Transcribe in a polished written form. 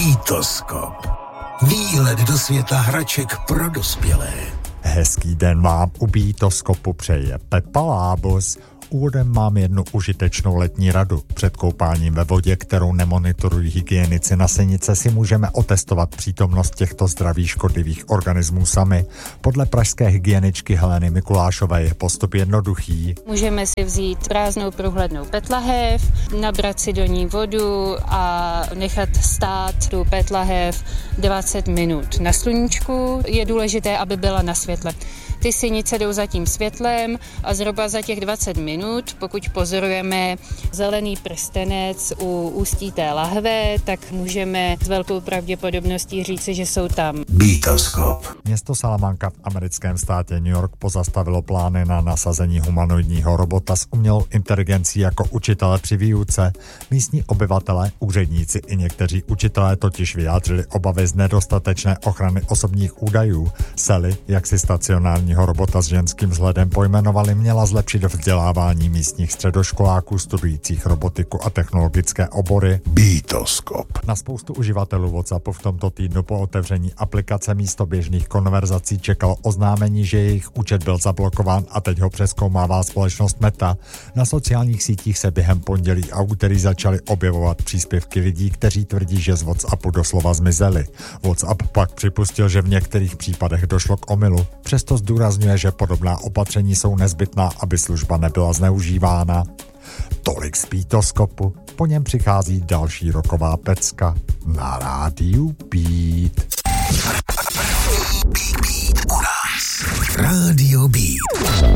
Bítoskop. Výlet do světa hraček pro dospělé. Hezký den vám u Bítoskopu přeje Pepa Lábos. Úvodem mám jednu užitečnou letní radu. Před koupáním ve vodě, kterou nemonitorují hygienici na Senice, si můžeme otestovat přítomnost těchto zdravých škodlivých organismů sami. Podle pražské hygieničky Heleny Mikulášové je postup jednoduchý. Můžeme si vzít prázdnou průhlednou petlahev, nabrat si do ní vodu a nechat stát tu petlahev 20 minut na sluníčku. Je důležité, aby byla na světle. Ty sinice jdou za tím světlem a zhruba za těch 20 minut, pokud pozorujeme zelený prstenec u ústí té lahve, tak můžeme s velkou pravděpodobností říci, že jsou tam. Bítoskop. Město Salamanca v americkém státě New York pozastavilo plány na nasazení humanoidního robota s umělou inteligencí jako učitele při výuce. Místní obyvatele, úředníci i někteří učitelé totiž vyjádřili obavy z nedostatečné ochrany osobních údajů. Sally, jak si stacionárního robota s ženským vzhledem pojmenovali, měla zlepšit vzdělávání místních středoškoláků studujících robotiku a technologické obory. Bítoskop. Na spoustu uživatelů WhatsAppu v tomto týdnu po otevření aplikace místo běžných konverzací čekalo oznámení, že jejich účet byl zablokován a teď ho přezkoumává společnost Meta. Na sociálních sítích se během pondělí a úterý začaly objevovat příspěvky lidí, kteří tvrdí, že z WhatsAppu doslova zmizeli. WhatsApp pak připustil, že v některých případech došlo k omylu. Přesto zdůrazňuje, že podobná opatření jsou nezbytná, aby služba nebyla zneužívána. Tolik z Bítoskopu, po něm přichází další roková pecka na rádiu Beat. Rádio Beat.